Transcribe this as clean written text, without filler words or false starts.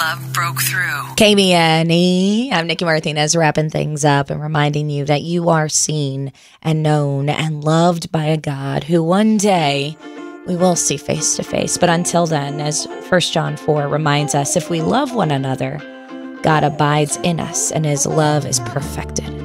love broke through. KBNE. I'm Nikki Martinez, wrapping things up and reminding you that you are seen and known and loved by a God who one day we will see face to face. But until then, as 1 John 4 reminds us, if we love one another, God abides in us and his love is perfected